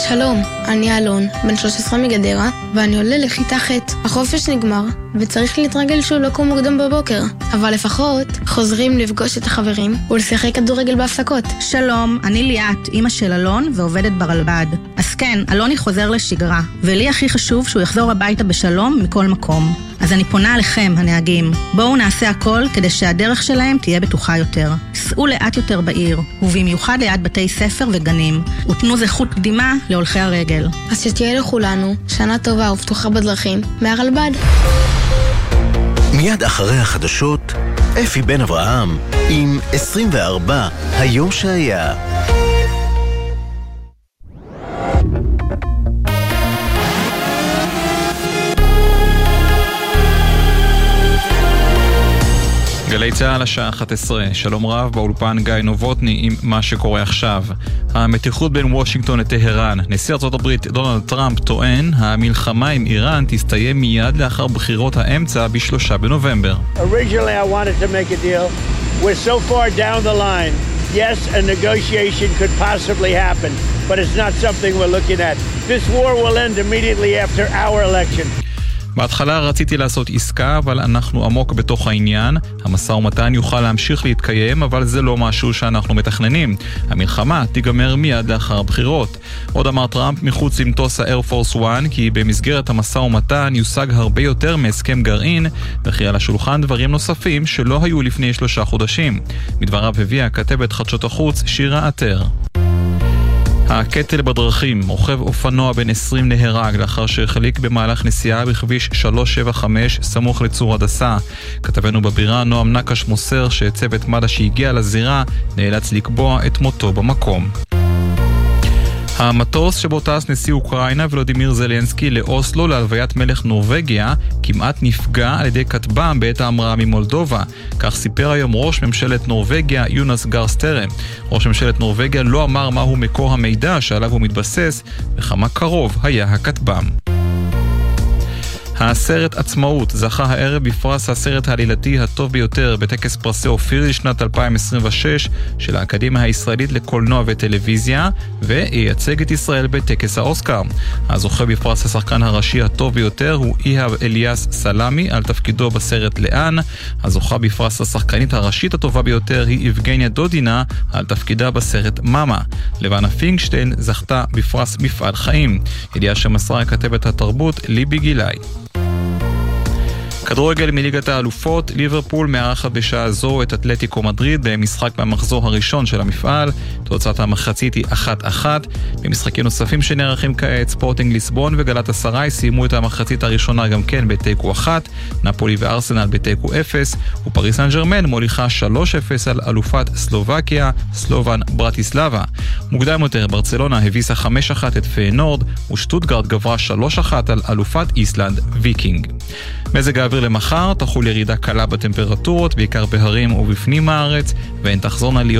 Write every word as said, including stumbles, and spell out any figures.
שלום, אני אלון, בן שלוש עשרה מגדרה, ואני עולה לכיתה ח'. החופש נגמר, וצריך להתרגל שוב לקום מוקדם בבוקר. אבל לפחות חוזרים לפגוש את החברים ולשחק כדורגל בהפסקות. שלום, אני ליאת, אמא של אלון ועובדת ברלב"ד. אז כן, אלוני חוזר לשגרה, ולי הכי חשוב שהוא יחזור הביתה בשלום מכל מקום. אז אני פונה עליכם, הנהגים. בואו נעשה הכל כדי שהדרך שלהם תהיה בטוחה יותר. סעו לאט יותר בעיר, ובמיוחד ליד בתי ספר וגנים. ותנו זכות קדימה להולכי הרגל. אז שתהיה לכולנו שנה טובה ובטוחה בדרכים מהרלב"ד. מיד אחרי החדשות, אפי בן אברהם עם עשרים וארבע היום שהיה. גלי צהל השעה אחת עשרה, שלום רב, באולפן גיא נובוטני עם מה שקורה עכשיו. המתיחות בין וושינגטון לטהרן. נשיא ארצות הברית דונלד טראמפ טוען, המלחמה עם איראן תסתיים מיד לאחר בחירות האמצע בשלושה בנובמבר. Originally I wanted to make a deal. We're so far down the line. Yes, a negotiation could possibly happen, but it's not something we're looking at. This war will end immediately after our election. בהתחלה רציתי לעשות עסקה, אבל אנחנו עמוק בתוך העניין. המשא ומתן יוכל להמשיך להתקיים, אבל זה לא משהו שאנחנו מתכננים. המלחמה תיגמר מיד לאחר הבחירות. עוד אמר טראמפ מחוץ למטוס האייר פורס אחת, כי במסגרת המשא ומתן יושג הרבה יותר מהסכם גרעין, וכי על השולחן דברים נוספים שלא היו לפני שלושה חודשים. מדבריו הביאה כתבת חדשות החוץ שירה עטר. הקטל בדרכים, רוכב אופנוע בן עשרים נהרג לאחר שהחליק במהלך נסיעה בכביש שלוש שבע חמש סמוך לצור הדסה. כתבנו בבירה נועם נקש מוסר שצוות מד"א שהגיע לזירה נאלץ לקבוע את מותו במקום. המטוס שבו טס נשיא אוקראינה ולודימיר זלנסקי לאוסלו להלוויית מלך נורווגיה כמעט נפגע על ידי כטב"ם בעת ההמראה ממולדובה. כך סיפר היום ראש ממשלת נורווגיה יונס גרסטרה. ראש ממשלת נורווגיה לא אמר מהו מקור המידע שעליו הוא מתבסס וכמה קרוב היה הכטב"ם. הסרט עצמאות זכה הערב בפרס הסרט העלילתי הטוב ביותר בטקס פרסי אופיר לשנת אלפיים עשרים ושש של האקדמיה הישראלית לקולנוע וטלוויזיה, וייצג את ישראל בטקס האוסקר. הזוכה בפרס השחקן הראשי הטוב ביותר הוא איהאב אליאס סלאמי על תפקידו בסרט לאן. הזוכה בפרס השחקנית הראשית הטובה ביותר היא איבגניה דודינה על תפקידה בסרט מאמה. לבנה פינקשטיין זכתה בפרס מפעל חיים. ידיעה שמסרה כתבת התרבות ליבי גילאי. כדורגל מליגת האלופות, ליברפול מארחת בשעה זו את אתלטיקו מדריד במשחק במחזור הראשון של המפעל. תוצאת המחצית היא אחת אחת. במשחקים נוספים שנערכים כעת, ספורטינג ליסבון וגלאטסראי סיימו את המחצית הראשונה גם כן בתיקו אחת, נפולי וארסנל בתיקו אפס, ופריס סן ז'רמן מוליכה שלוש אפס על אלופת סלובקיה, סלובן ברטיסלבה. מוקדם יותר ברצלונה הביסה חמש אחת את פיינורד, ושטוטגרד גברה שלוש אחת על אלופת איסלנד ויקינג. מזג האוויר למחר, תחול ירידה קלה בטמפרטורות, בעיקר בהרים ובפנים הארץ, והן תחזורנה להיות